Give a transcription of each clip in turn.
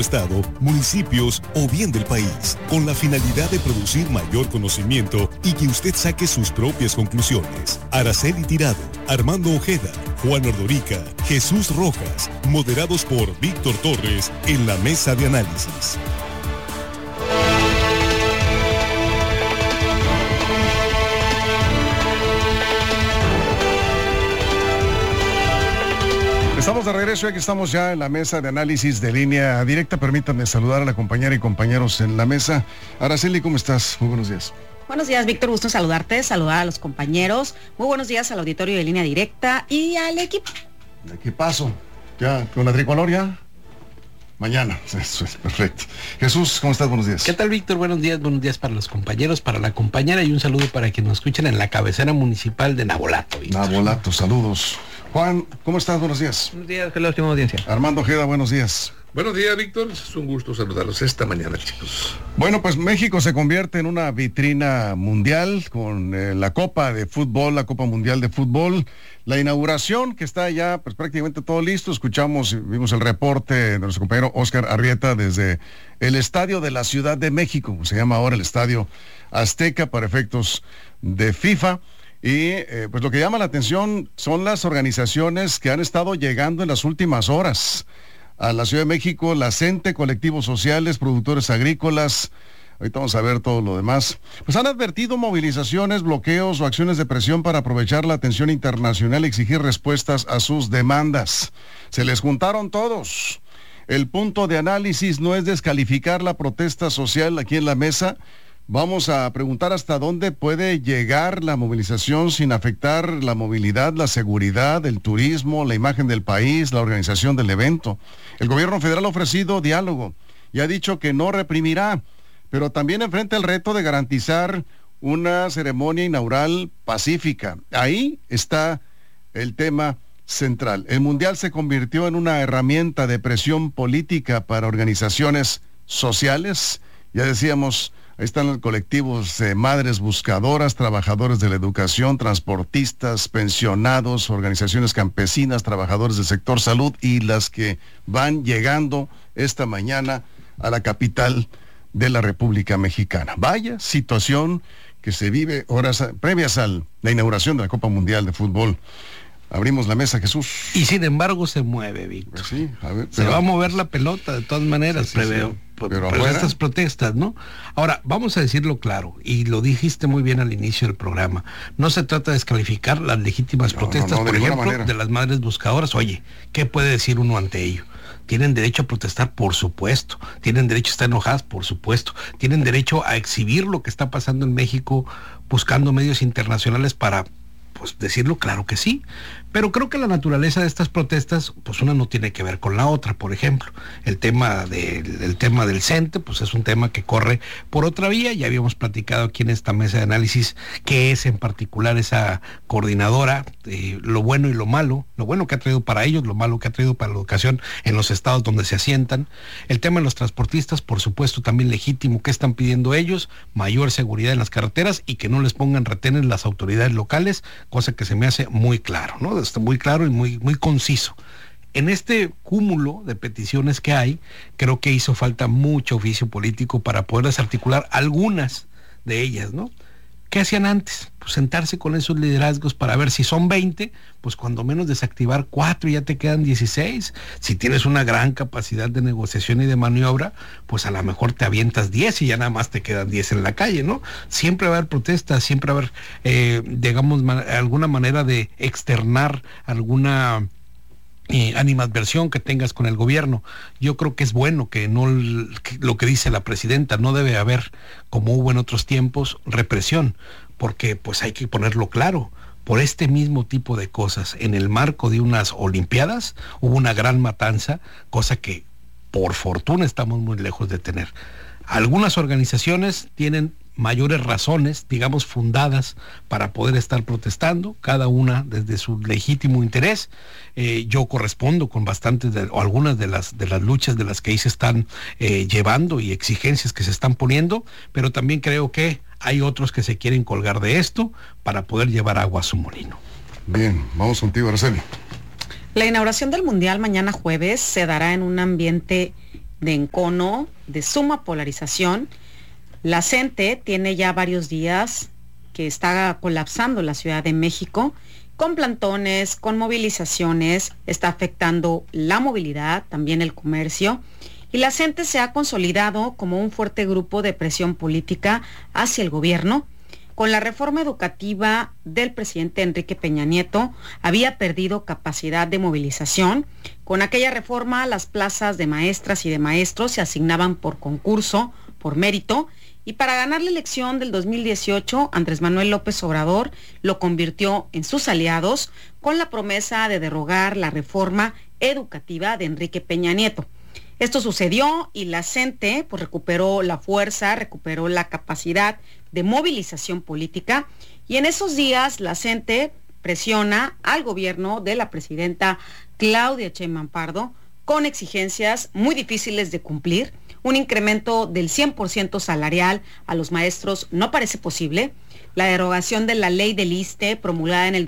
estado, municipios o bien del país, con la finalidad de producir mayor conocimiento y que usted saque sus propias conclusiones. Araceli Tirado, Armando Ojeda, Juan Ordorica, Jesús Rojas, moderados por Víctor Torres en la mesa de análisis. Estamos de regreso y aquí estamos ya en la mesa de análisis de Línea Directa. Permítanme saludar a la compañera y compañeros en la mesa. Araceli, ¿cómo estás? Muy buenos días. Buenos días, Víctor, gusto en saludarte, saludar a los compañeros. Muy buenos días al auditorio de Línea Directa y al equipo. ¿De qué paso? ¿Ya con la tricolor ya? Mañana, eso es perfecto. Jesús, ¿cómo estás? Buenos días. ¿Qué tal, Víctor? Buenos días para los compañeros, para la compañera y un saludo para quienes nos escuchan en la cabecera municipal de Navolato, Víctor. Navolato, saludos. Juan, ¿cómo estás? Buenos días. Buenos días, que la última audiencia. Armando Ojeda, buenos días. Buenos días, Víctor. Es un gusto saludarlos esta mañana, chicos. Bueno, pues México se convierte en una vitrina mundial con la Copa de Fútbol, la Copa Mundial de Fútbol. La inauguración que está ya pues prácticamente todo listo. Vimos el reporte de nuestro compañero Oscar Arrieta desde el estadio de la Ciudad de México, se llama ahora el Estadio Azteca para efectos de FIFA. Y pues lo que llama la atención son las organizaciones que han estado llegando en las últimas horas a la Ciudad de México, la CENTE, colectivos sociales, productores agrícolas. Ahorita vamos a ver todo lo demás. Pues han advertido movilizaciones, bloqueos o acciones de presión para aprovechar la atención internacional y exigir respuestas a sus demandas. Se les juntaron todos. El punto de análisis no es descalificar la protesta social aquí en la mesa. Vamos a preguntar hasta dónde puede llegar la movilización sin afectar la movilidad, la seguridad, el turismo, la imagen del país, la organización del evento. El gobierno federal ha ofrecido diálogo y ha dicho que no reprimirá, pero también enfrenta el reto de garantizar una ceremonia inaugural pacífica. Ahí está el tema central. El Mundial se convirtió en una herramienta de presión política para organizaciones sociales. Ya decíamos, ahí están los colectivos de madres buscadoras, trabajadores de la educación, transportistas, pensionados, organizaciones campesinas, trabajadores del sector salud y las que van llegando esta mañana a la capital de la República Mexicana. Vaya situación que se vive horas previas a la inauguración de la Copa Mundial de Fútbol. Abrimos la mesa, Jesús. Y sin embargo se mueve, Víctor. Pues sí, a ver, se va a mover la pelota de todas maneras, sí, preveo. Sí. Pero estas protestas, ¿no? Ahora, vamos a decirlo claro, y lo dijiste muy bien al inicio del programa, no se trata de descalificar las legítimas protestas, por ejemplo, de las madres buscadoras. Oye, ¿qué puede decir uno ante ello? Tienen derecho a protestar, por supuesto. Tienen derecho a estar enojadas, por supuesto. Tienen derecho a exhibir lo que está pasando en México, buscando medios internacionales para, pues, decirlo, claro que sí. Pero creo que la naturaleza de estas protestas, pues una no tiene que ver con la otra. Por ejemplo, el tema del CENTE, pues es un tema que corre por otra vía. Ya habíamos platicado aquí en esta mesa de análisis qué es en particular esa coordinadora, lo bueno y lo malo, lo bueno que ha traído para ellos, lo malo que ha traído para la educación en los estados donde se asientan. El tema de los transportistas, por supuesto, también legítimo. ¿Qué están pidiendo ellos? Mayor seguridad en las carreteras y que no les pongan retenes las autoridades locales, cosa que se me hace muy claro, ¿no? Está muy claro y muy conciso. En este cúmulo de peticiones que hay, creo que hizo falta mucho oficio político para poder desarticular algunas de ellas, ¿no? ¿Qué hacían antes? Pues sentarse con esos liderazgos para ver si son 20, pues cuando menos desactivar 4 y ya te quedan 16. Si tienes una gran capacidad de negociación y de maniobra, pues a lo mejor te avientas 10 y ya nada más te quedan 10 en la calle, ¿no? Siempre va a haber protestas, siempre va a haber, digamos, alguna manera de externar alguna animadversión que tengas con el gobierno. Yo creo que es bueno que no, lo que dice la presidenta, no debe haber, como hubo en otros tiempos, represión, porque pues hay que ponerlo claro. Por este mismo tipo de cosas, en el marco de unas Olimpiadas, hubo una gran matanza, cosa que por fortuna estamos muy lejos de tener. Algunas organizaciones tienen mayores razones, digamos, fundadas para poder estar protestando, cada una desde su legítimo interés. Yo correspondo con bastantes o algunas de las luchas de las que ahí se están llevando y exigencias que se están poniendo, pero también creo que hay otros que se quieren colgar de esto para poder llevar agua a su molino. Bien, vamos contigo, Araceli. La inauguración del Mundial mañana jueves se dará en un ambiente de encono, de suma polarización. La CENTE tiene ya varios días que está colapsando la Ciudad de México, con plantones, con movilizaciones, está afectando la movilidad, también el comercio, y la CENTE se ha consolidado como un fuerte grupo de presión política hacia el gobierno. Con la reforma educativa del presidente Enrique Peña Nieto, había perdido capacidad de movilización. Con aquella reforma, las plazas de maestras y de maestros se asignaban por concurso, por mérito, y para ganar la elección del 2018, Andrés Manuel López Obrador lo convirtió en sus aliados con la promesa de derogar la reforma educativa de Enrique Peña Nieto. Esto sucedió y la CENTE pues recuperó la fuerza, recuperó la capacidad de movilización política, y en esos días la CENTE presiona al gobierno de la presidenta Claudia Sheinbaum Pardo con exigencias muy difíciles de cumplir. Un incremento del 100% salarial a los maestros no parece posible. La derogación de la ley del ISSSTE promulgada en el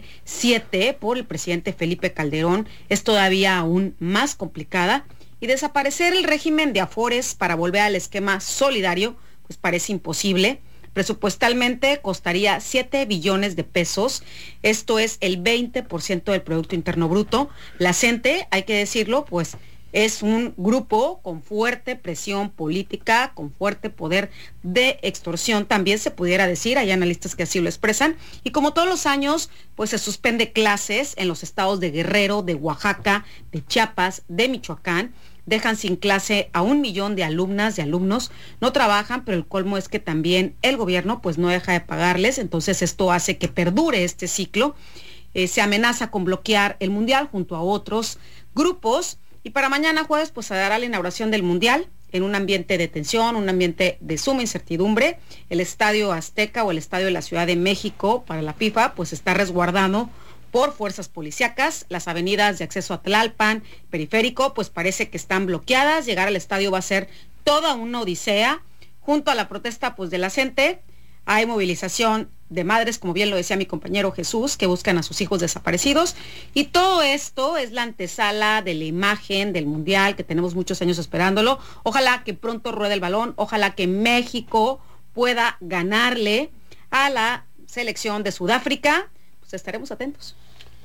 2007 por el presidente Felipe Calderón es todavía aún más complicada, y desaparecer el régimen de afores para volver al esquema solidario pues parece imposible. Presupuestalmente costaría 7 billones de pesos, esto es el 20% del Producto Interno Bruto. La CENTE, hay que decirlo, pues es un grupo con fuerte presión política, con fuerte poder de extorsión, también se pudiera decir, hay analistas que así lo expresan, y como todos los años, pues se suspende clases en los estados de Guerrero, de Oaxaca, de Chiapas, de Michoacán. Dejan sin clase a 1 millón de alumnas, de alumnos, no trabajan, pero el colmo es que también el gobierno pues no deja de pagarles, entonces esto hace que perdure este ciclo. Se amenaza con bloquear el Mundial junto a otros grupos, y para mañana jueves pues se dará la inauguración del Mundial en un ambiente de tensión, un ambiente de suma incertidumbre. El Estadio Azteca o el Estadio de la Ciudad de México para la FIFA pues está resguardado por fuerzas policíacas. Las avenidas de acceso a Tlalpan, Periférico, pues parece que están bloqueadas. Llegar al estadio va a ser toda una odisea. Junto a la protesta pues de la CENTE, hay movilización de madres, como bien lo decía mi compañero Jesús, que buscan a sus hijos desaparecidos. Y todo esto es la antesala de la imagen del Mundial, que tenemos muchos años esperándolo. Ojalá que pronto ruede el balón, ojalá que México pueda ganarle a la selección de Sudáfrica. Pues estaremos atentos.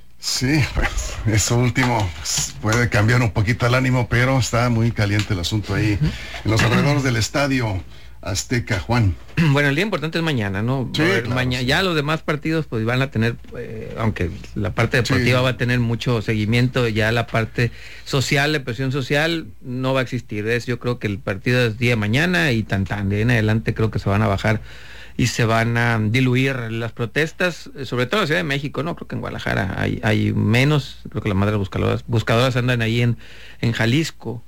Sí, pues, eso último puede cambiar un poquito el ánimo, pero está muy caliente el asunto ahí en los alrededores del Estadio Azteca. Juan. Bueno, el día importante es mañana, ¿no? Sí, claro, mañana, sí. Ya los demás partidos pues van a tener, aunque la parte deportiva va a tener mucho seguimiento, ya la parte social, la presión social no va a existir. Yo creo que el partido es día de mañana y tan de ahí en adelante creo que se van a bajar y se van a diluir las protestas, sobre todo en la Ciudad de México, ¿no? Creo que en Guadalajara hay menos, creo que las madres buscadoras andan ahí en Jalisco,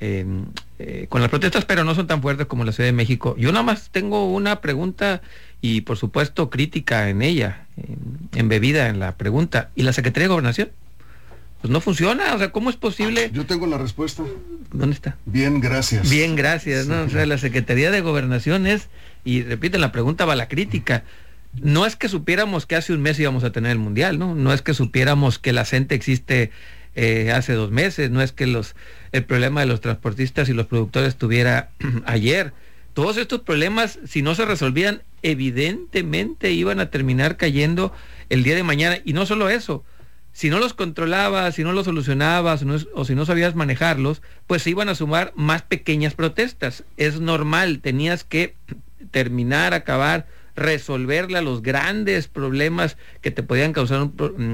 con las protestas, pero no son tan fuertes como en la Ciudad de México. Yo nada más tengo una pregunta y por supuesto crítica en ella, embebida en la pregunta. ¿Y la Secretaría de Gobernación? Pues no funciona, o sea, ¿cómo es posible? Yo tengo la respuesta. ¿Dónde está? Bien, gracias. Bien, gracias, ¿no? Sí. O sea, la Secretaría de Gobernación es, y repiten, la pregunta va la crítica. No es que supiéramos que hace un mes íbamos a tener el Mundial, ¿no? No es que supiéramos que la CENTE existe hace 2 meses, no es que el problema de los transportistas y los productores estuviera ayer. Todos estos problemas, si no se resolvían, evidentemente iban a terminar cayendo el día de mañana. Y no solo eso, si no los controlabas, si no los solucionabas o si no sabías manejarlos, pues se iban a sumar más pequeñas protestas. Es normal, tenías que terminar, acabar, resolverle a los grandes problemas que te podían causar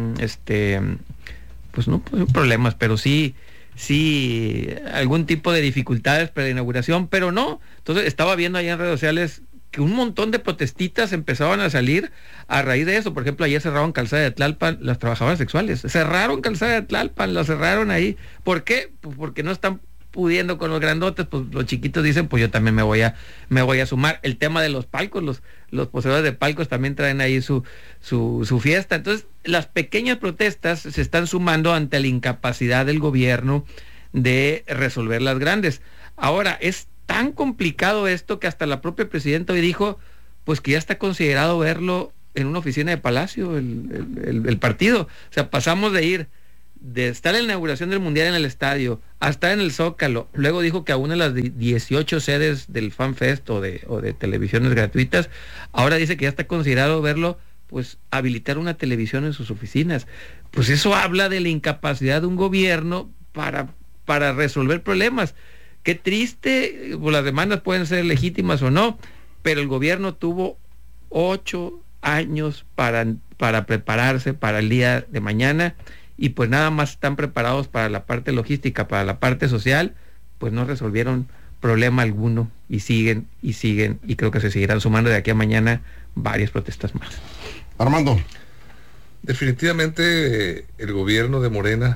pues no problemas, pero sí algún tipo de dificultades para la inauguración, pero no. Entonces estaba viendo allá en redes sociales que un montón de protestitas empezaban a salir a raíz de eso. Por ejemplo, ayer cerraron Calzada de Tlalpan las trabajadoras sexuales. Cerraron Calzada de Tlalpan, la cerraron ahí. ¿Por qué? Pues porque no están pudiendo con los grandotes, pues los chiquitos dicen, pues yo también me voy a sumar. El tema de los palcos, los poseedores de palcos también traen ahí su fiesta. Entonces, las pequeñas protestas se están sumando ante la incapacidad del gobierno de resolver las grandes. Ahora, es tan complicado esto que hasta la propia presidenta hoy dijo, pues que ya está considerado verlo en una oficina de Palacio, el partido. O sea, pasamos de ir de estar en la inauguración del Mundial en el estadio, a estar en el Zócalo, luego dijo que a una de las 18 sedes del FanFest o de televisiones gratuitas, ahora dice que ya está considerado verlo, pues habilitar una televisión en sus oficinas. Pues eso habla de la incapacidad de un gobierno para resolver problemas. Qué triste, pues las demandas pueden ser legítimas o no, pero el gobierno tuvo 8 años para prepararse para el día de mañana, y pues nada más están preparados para la parte logística, para la parte social, pues no resolvieron problema alguno y siguen, y creo que se seguirán sumando de aquí a mañana varias protestas más. Armando. Definitivamente el gobierno de Morena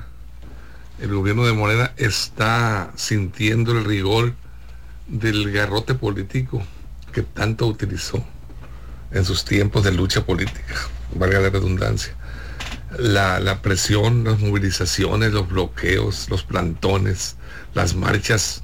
está sintiendo el rigor del garrote político que tanto utilizó en sus tiempos de lucha política, valga la redundancia. La presión, las movilizaciones, los bloqueos, los plantones, las marchas,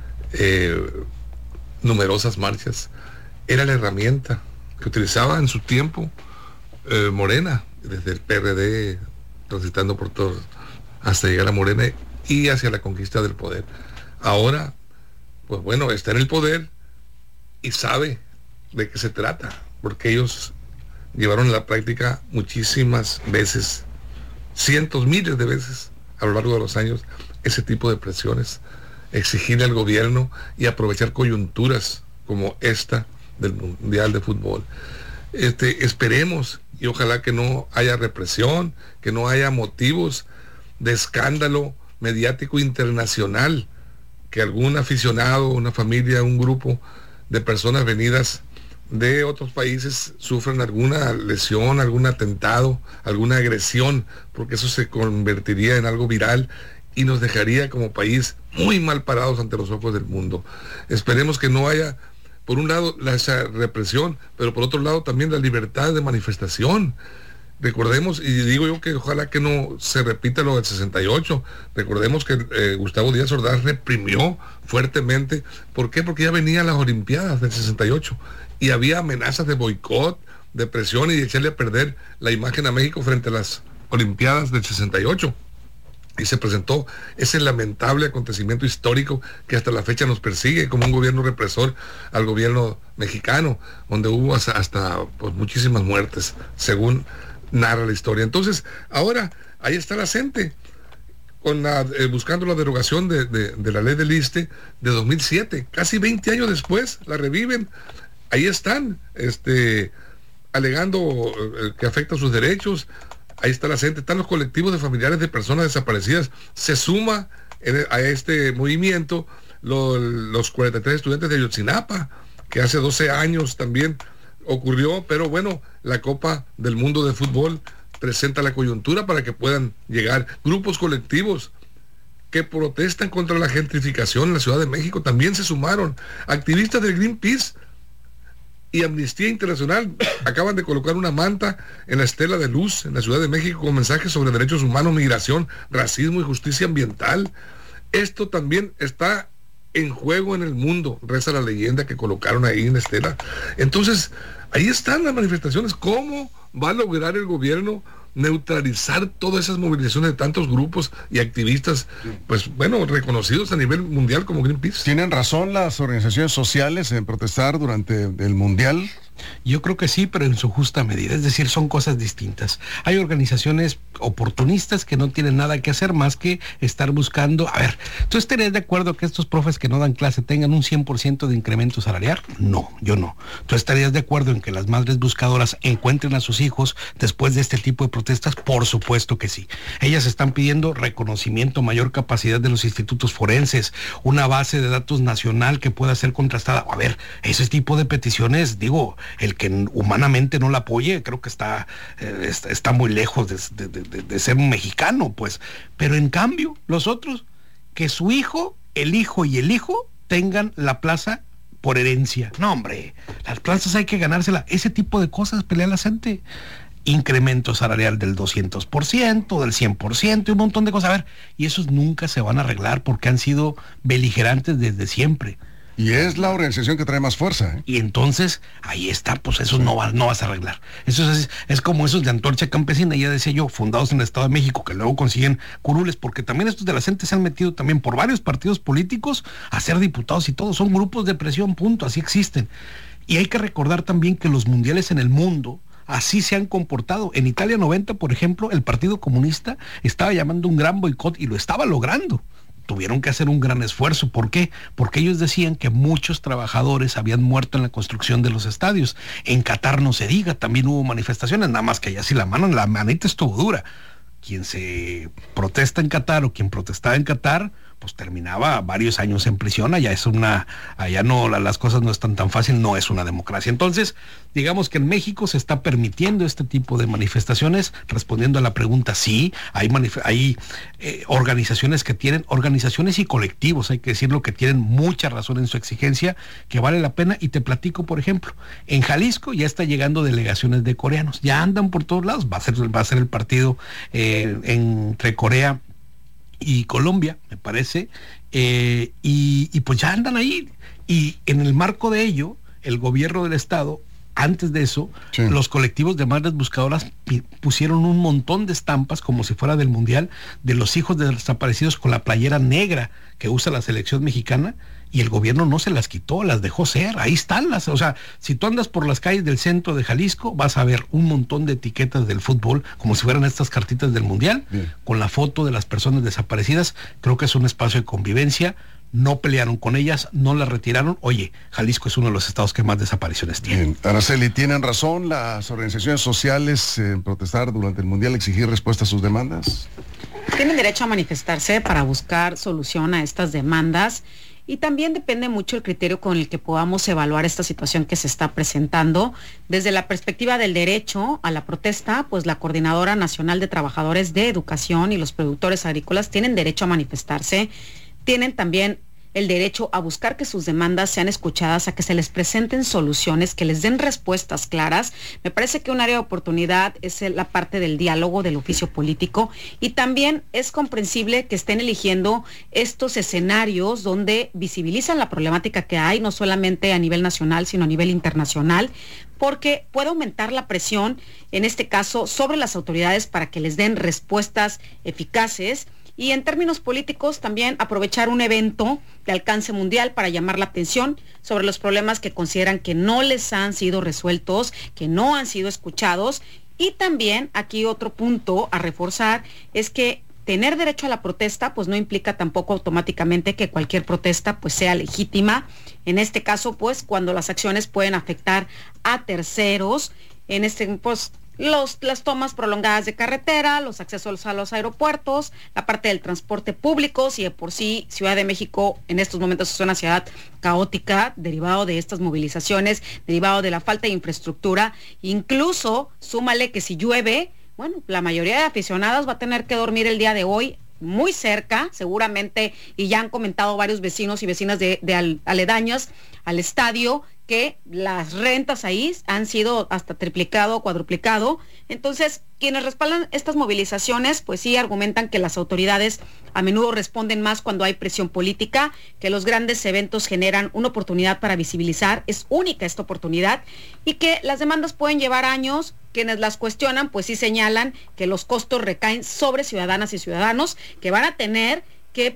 numerosas marchas, era la herramienta que utilizaba en su tiempo Morena, desde el PRD, transitando por todos, hasta llegar a Morena y hacia la conquista del poder. Ahora, pues bueno, está en el poder y sabe de qué se trata, porque ellos llevaron a la práctica muchísimas veces, cientos, miles de veces a lo largo de los años, ese tipo de presiones, exigirle al gobierno y aprovechar coyunturas como esta del Mundial de Fútbol. Esperemos y ojalá que no haya represión, que no haya motivos de escándalo mediático internacional, que algún aficionado, una familia, un grupo de personas venidas de otros países sufran alguna lesión, algún atentado, alguna agresión, porque eso se convertiría en algo viral y nos dejaría como país muy mal parados ante los ojos del mundo. Esperemos que no haya, por un lado, esa represión, pero por otro lado también la libertad de manifestación. Recordemos, y digo yo que ojalá que no se repita lo del 68, recordemos que Gustavo Díaz Ordaz reprimió fuertemente. ¿Por qué? Porque ya venían las Olimpiadas del 68 y había amenazas de boicot, de presión y de echarle a perder la imagen a México frente a las Olimpiadas del 68. Y se presentó ese lamentable acontecimiento histórico que hasta la fecha nos persigue como un gobierno represor al gobierno mexicano, donde hubo hasta pues, muchísimas muertes, según narra la historia. Entonces, ahora, ahí está la CENTE, buscando la derogación de la ley del ISSSTE de 2007. Casi 20 años después, la reviven. Ahí están, alegando que afecta sus derechos. Ahí está la CENTE, están los colectivos de familiares de personas desaparecidas. Se suma a este movimiento los 43 estudiantes de Ayotzinapa, que hace 12 años también ocurrió, pero bueno, la Copa del Mundo de Fútbol presenta la coyuntura para que puedan llegar grupos colectivos que protestan contra la gentrificación en la Ciudad de México. También se sumaron activistas del Greenpeace y Amnistía Internacional. Acaban de colocar una manta en la Estela de Luz en la Ciudad de México con mensajes sobre derechos humanos, migración, racismo y justicia ambiental. Esto también está en juego en el mundo, reza la leyenda que colocaron ahí en la Estela. Entonces, ahí están las manifestaciones. ¿Cómo va a lograr el gobierno neutralizar todas esas movilizaciones de tantos grupos y activistas, pues bueno, reconocidos a nivel mundial como Greenpeace? ¿Tienen razón las organizaciones sociales en protestar durante el Mundial? Yo creo que sí, pero en su justa medida, es decir, son cosas distintas. Hay organizaciones oportunistas que no tienen nada que hacer más que estar buscando, a ver, ¿tú estarías de acuerdo que estos profes que no dan clase tengan un 100% de incremento salarial? No, yo no. ¿Tú estarías de acuerdo en que las madres buscadoras encuentren a sus hijos después de este tipo de protestas? Por supuesto que sí. Ellas están pidiendo reconocimiento, mayor capacidad de los institutos forenses, una base de datos nacional que pueda ser contrastada. A ver, ese tipo de peticiones, digo, el que humanamente no la apoye, creo que está muy lejos de ser un mexicano, pues. Pero en cambio, los otros, que su hijo, el hijo y el hijo tengan la plaza por herencia. No, hombre, las plazas hay que ganársela. Ese tipo de cosas pelea la gente. Incremento salarial del 200%, del 100% y un montón de cosas. A ver, y esos nunca se van a arreglar porque han sido beligerantes desde siempre. Y es la organización que trae más fuerza, ¿eh? Y entonces, ahí está, pues eso no vas a arreglar. Eso es como esos de Antorcha Campesina, ya decía yo, fundados en el Estado de México, que luego consiguen curules, porque también estos de la gente se han metido también por varios partidos políticos a ser diputados y todo, son grupos de presión, punto, así existen. Y hay que recordar también que los mundiales en el mundo así se han comportado. En Italia 90, por ejemplo, el Partido Comunista estaba llamando un gran boicot y lo estaba logrando. Tuvieron que hacer un gran esfuerzo. ¿Por qué? Porque ellos decían que muchos trabajadores habían muerto en la construcción de los estadios. En Qatar no se diga, también hubo manifestaciones, nada más que allá sí la manita estuvo dura. Quien se protesta en Qatar o quien protestaba en Qatar, pues terminaba varios años en prisión. Allá no, las cosas no están tan fáciles, no es una democracia. Entonces, digamos que en México se está permitiendo este tipo de manifestaciones. Respondiendo a la pregunta, sí, hay organizaciones y colectivos, hay que decirlo, que tienen mucha razón en su exigencia, que vale la pena. Y te platico, por ejemplo, en Jalisco ya está llegando delegaciones de coreanos, ya andan por todos lados, va a ser el partido entre Corea y Colombia, me parece, y pues ya andan ahí, y en el marco de ello, el gobierno del estado, antes de eso, sí, los colectivos de madres buscadoras pusieron un montón de estampas, como si fuera del mundial, de los hijos de desaparecidos con la playera negra que usa la selección mexicana, y el gobierno no se las quitó, las dejó ser, ahí están o sea, si tú andas por las calles del centro de Jalisco, vas a ver un montón de etiquetas del fútbol, como si fueran estas cartitas del mundial, bien, con la foto de las personas desaparecidas. Creo que es un espacio de convivencia, no pelearon con ellas, no las retiraron. Oye, Jalisco es uno de los estados que más desapariciones tiene. Bien. Araceli, ¿tienen razón las organizaciones sociales en protestar durante el mundial, exigir respuesta a sus demandas? Tienen derecho a manifestarse para buscar solución a estas demandas. Y también depende mucho el criterio con el que podamos evaluar esta situación que se está presentando. Desde la perspectiva del derecho a la protesta, pues la Coordinadora Nacional de Trabajadores de Educación y los productores agrícolas tienen derecho a manifestarse, tienen también el derecho a buscar que sus demandas sean escuchadas, a que se les presenten soluciones, que les den respuestas claras. Me parece que un área de oportunidad es la parte del diálogo, del oficio político, y también es comprensible que estén eligiendo estos escenarios donde visibilizan la problemática que hay, no solamente a nivel nacional, sino a nivel internacional, porque puede aumentar la presión, en este caso, sobre las autoridades para que les den respuestas eficaces. Y en términos políticos, también aprovechar un evento de alcance mundial para llamar la atención sobre los problemas que consideran que no les han sido resueltos, que no han sido escuchados. Y también aquí otro punto a reforzar es que tener derecho a la protesta pues no implica tampoco automáticamente que cualquier protesta pues sea legítima. En este caso, pues cuando las acciones pueden afectar a terceros, en este pues las tomas prolongadas de carretera, los accesos a los aeropuertos, la parte del transporte público, si de por sí Ciudad de México en estos momentos es una ciudad caótica, derivado de estas movilizaciones, derivado de la falta de infraestructura, incluso súmale que si llueve, bueno, la mayoría de aficionados va a tener que dormir el día de hoy muy cerca, seguramente, y ya han comentado varios vecinos y vecinas de aledaños al estadio, que las rentas ahí han sido hasta triplicado, cuadruplicado. Entonces, quienes respaldan estas movilizaciones, pues sí argumentan que las autoridades a menudo responden más cuando hay presión política, que los grandes eventos generan una oportunidad para visibilizar, es única esta oportunidad, y que las demandas pueden llevar años. Quienes las cuestionan, pues sí señalan que los costos recaen sobre ciudadanas y ciudadanos, que van a tener que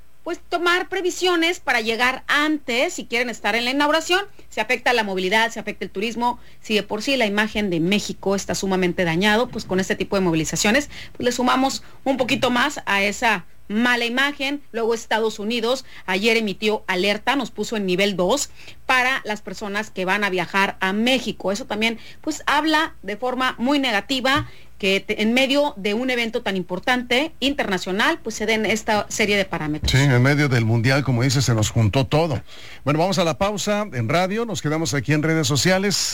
tomar previsiones para llegar antes, si quieren estar en la inauguración. Se afecta la movilidad, se afecta el turismo. Si de por sí la imagen de México está sumamente dañado, pues con este tipo de movilizaciones, pues le sumamos un poquito más a esa mala imagen. Luego Estados Unidos ayer emitió alerta, nos puso en nivel 2 para las personas que van a viajar a México. Eso también pues habla de forma muy negativa que en medio de un evento tan importante internacional pues se den esta serie de parámetros. Sí, en medio del mundial, como dice, se nos juntó todo. Bueno, vamos a la pausa en radio, nos quedamos aquí en redes sociales.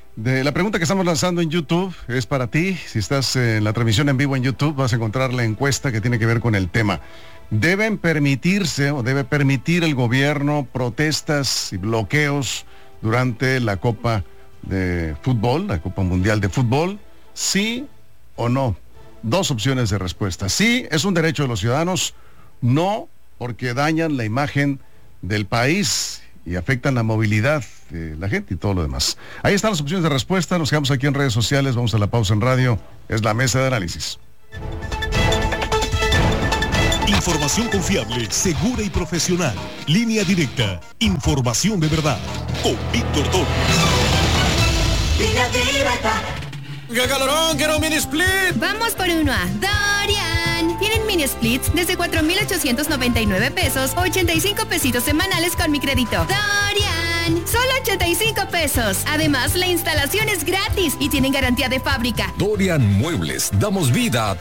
La pregunta que estamos lanzando en YouTube es para ti. Si estás en la transmisión en vivo en YouTube, vas a encontrar la encuesta que tiene que ver con el tema. ¿Deben permitirse o debe permitir el gobierno protestas y bloqueos durante la Copa de Fútbol, la Copa Mundial de Fútbol? ¿Sí o no? Dos opciones de respuesta. Sí, es un derecho de los ciudadanos. No, porque dañan la imagen del país y afectan la movilidad de la gente y todo lo demás. Ahí están las opciones de respuesta. Nos quedamos aquí en redes sociales. Vamos a la pausa en radio. Es la mesa de análisis. Información confiable, segura y profesional. Línea directa. Información de verdad. Con Víctor Torres. Línea directa. ¡Qué calorón! ¡Quiero un mini split! Vamos por uno a Dorian. Tienen mini splits desde 4,899 pesos, 85 pesitos semanales con mi crédito. Dorian, solo 85 pesos. Además, la instalación es gratis y tienen garantía de fábrica. Dorian Muebles, damos vida a